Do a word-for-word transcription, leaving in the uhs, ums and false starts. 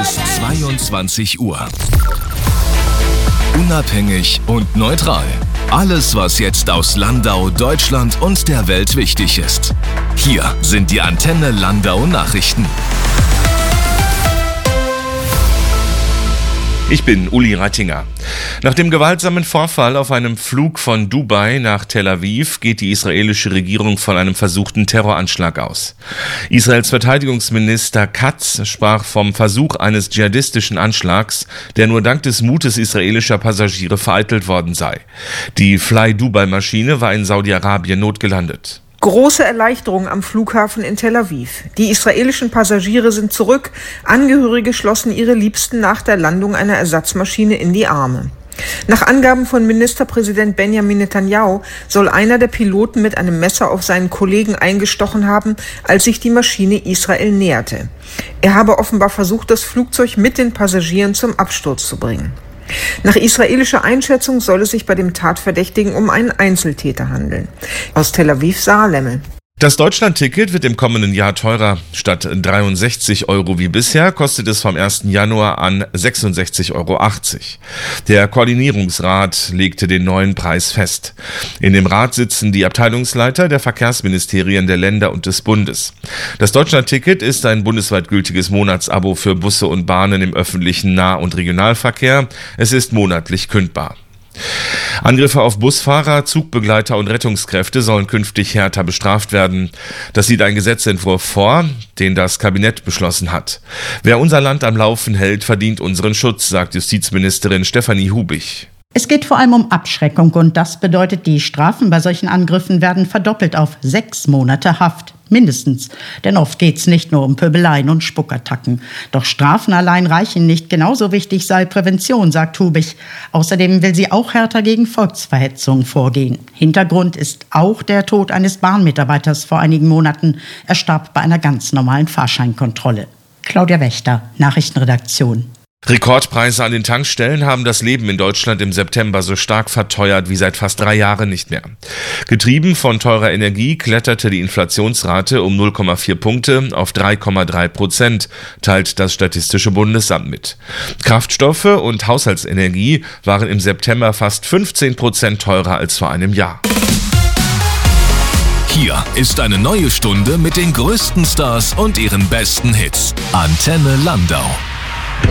bis zweiundzwanzig Uhr. Unabhängig und neutral. Alles, was jetzt aus Landau, Deutschland und der Welt wichtig ist. Hier sind die Antenne Landau Nachrichten. Ich bin Uli Rattinger. Nach dem gewaltsamen Vorfall auf einem Flug von Dubai nach Tel Aviv geht die israelische Regierung von einem versuchten Terroranschlag aus. Israels Verteidigungsminister Katz sprach vom Versuch eines dschihadistischen Anschlags, der nur dank des Mutes israelischer Passagiere vereitelt worden sei. Die Fly-Dubai-Maschine war in Saudi-Arabien notgelandet. Große Erleichterung am Flughafen in Tel Aviv. Die israelischen Passagiere sind zurück. Angehörige schlossen ihre Liebsten nach der Landung einer Ersatzmaschine in die Arme. Nach Angaben von Ministerpräsident Benjamin Netanyahu soll einer der Piloten mit einem Messer auf seinen Kollegen eingestochen haben, als sich die Maschine Israel näherte. Er habe offenbar versucht, das Flugzeug mit den Passagieren zum Absturz zu bringen. Nach israelischer Einschätzung soll es sich bei dem Tatverdächtigen um einen Einzeltäter handeln. Aus Tel Aviv, Sarah Lemmel. Das Deutschland-Ticket wird im kommenden Jahr teurer. Statt dreiundsechzig Euro wie bisher kostet es vom ersten Januar an sechsundsechzig Euro achtzig. Der Koordinierungsrat legte den neuen Preis fest. In dem Rat sitzen die Abteilungsleiter der Verkehrsministerien der Länder und des Bundes. Das Deutschland-Ticket ist ein bundesweit gültiges Monatsabo für Busse und Bahnen im öffentlichen Nah- und Regionalverkehr. Es ist monatlich kündbar. Angriffe auf Busfahrer, Zugbegleiter und Rettungskräfte sollen künftig härter bestraft werden. Das sieht ein Gesetzentwurf vor, den das Kabinett beschlossen hat. Wer unser Land am Laufen hält, verdient unseren Schutz, sagt Justizministerin Stefanie Hubich. Es geht vor allem um Abschreckung und das bedeutet, die Strafen bei solchen Angriffen werden verdoppelt auf sechs Monate Haft. Mindestens. Denn oft geht's nicht nur um Pöbeleien und Spuckattacken. Doch Strafen allein reichen nicht. Genauso wichtig sei Prävention, sagt Hubich. Außerdem will sie auch härter gegen Volksverhetzung vorgehen. Hintergrund ist auch der Tod eines Bahnmitarbeiters vor einigen Monaten. Er starb bei einer ganz normalen Fahrscheinkontrolle. Claudia Wächter, Nachrichtenredaktion. Rekordpreise an den Tankstellen haben das Leben in Deutschland im September so stark verteuert wie seit fast drei Jahren nicht mehr. Getrieben von teurer Energie kletterte die Inflationsrate um null Komma vier Punkte auf drei Komma drei Prozent, teilt das Statistische Bundesamt mit. Kraftstoffe und Haushaltsenergie waren im September fast fünfzehn Prozent teurer als vor einem Jahr. Hier ist eine neue Stunde mit den größten Stars und ihren besten Hits. Antenne Landau.